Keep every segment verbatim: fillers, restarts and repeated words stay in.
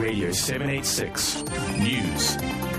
Radio seven eighty-six News.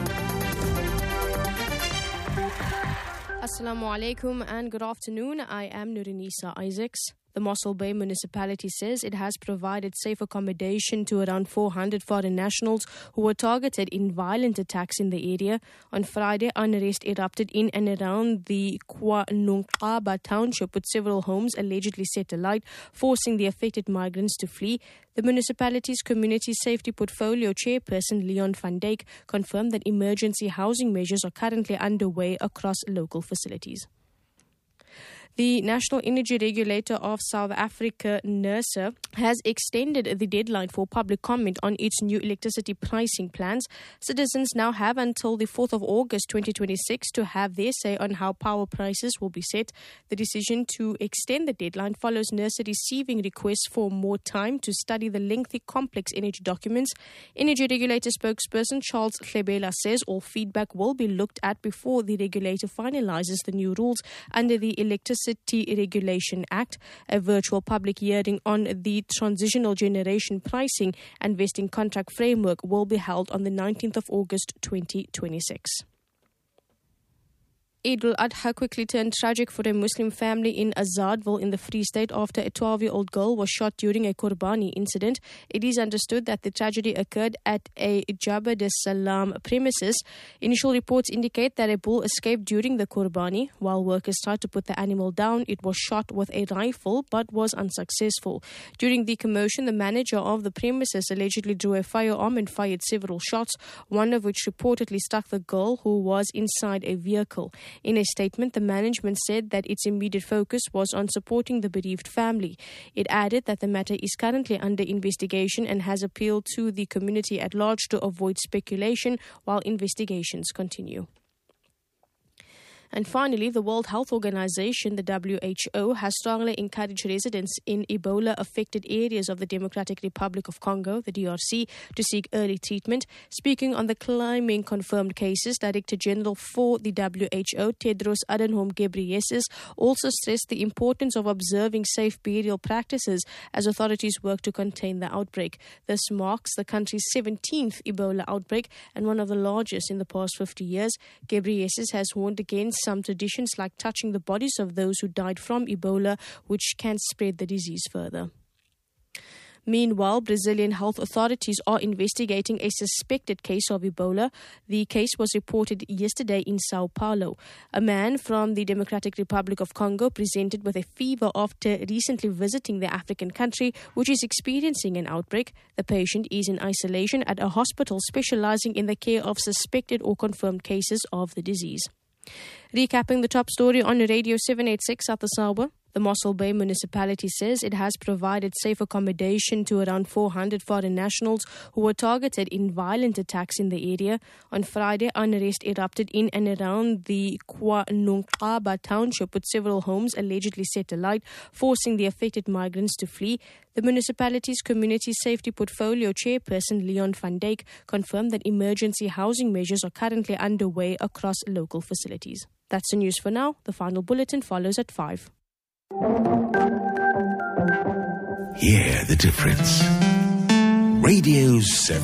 Assalamu alaikum and good afternoon. I am Nurinisa Isaacs. The Mossel Bay municipality says it has provided safe accommodation to around four hundred foreign nationals who were targeted in violent attacks in the area. On Friday, unrest erupted in and around the KwaNongqaba township with several homes allegedly set alight, forcing the affected migrants to flee. The municipality's community safety portfolio chairperson Leon van Dijk confirmed that emergency housing measures are currently underway across local facilities. The National Energy Regulator of South Africa, NERSA, has extended the deadline for public comment on its new electricity pricing plans. Citizens now have until the fourth of August twenty twenty-six to have their say on how power prices will be set. The decision to extend the deadline follows NERSA receiving requests for more time to study the lengthy, complex energy documents. Energy Regulator spokesperson Charles Hlebela says all feedback will be looked at before the regulator finalizes the new rules under the Electricity Regulation Act. A virtual public hearing on the transitional generation pricing and vesting contract framework will be held on the nineteenth of August twenty twenty-six. Eid al-Adha quickly turned tragic for a Muslim family in Azadville in the Free State after a twelve-year-old girl was shot during a Qurbani incident. It is understood that the tragedy occurred at a Jabba de Salam premises. Initial reports indicate that a bull escaped during the Qurbani. While workers tried to put the animal down, it was shot with a rifle but was unsuccessful. During the commotion, the manager of the premises allegedly drew a firearm and fired several shots, one of which reportedly struck the girl who was inside a vehicle. In a statement, the management said that its immediate focus was on supporting the bereaved family. It added that the matter is currently under investigation and has appealed to the community at large to avoid speculation while investigations continue. And finally, the World Health Organization, the W H O, has strongly encouraged residents in Ebola-affected areas of the Democratic Republic of Congo, the D R C, to seek early treatment. Speaking on the climbing confirmed cases, Director General for the W H O, Tedros Adhanom Ghebreyesus, also stressed the importance of observing safe burial practices as authorities work to contain the outbreak. This marks the country's seventeenth Ebola outbreak and one of the largest in the past fifty years. Ghebreyesus has warned against some traditions like touching the bodies of those who died from Ebola, which can spread the disease further. Meanwhile, Brazilian health authorities are investigating a suspected case of Ebola. The case was reported yesterday in Sao Paulo. A man from the Democratic Republic of Congo presented with a fever after recently visiting the African country, which is experiencing an outbreak. The patient is in isolation at a hospital specializing in the care of suspected or confirmed cases of the disease. Recapping the top story on Radio seven eighty-six at the Sauber. The Mossel Bay municipality says it has provided safe accommodation to around four hundred foreign nationals who were targeted in violent attacks in the area. On Friday, unrest erupted in and around the KwaNongqaba township with several homes allegedly set alight, forcing the affected migrants to flee. The municipality's community safety portfolio chairperson Leon van Dijk confirmed that emergency housing measures are currently underway across local facilities. That's the news for now. The final bulletin follows at five. Hear the difference. Radio seven.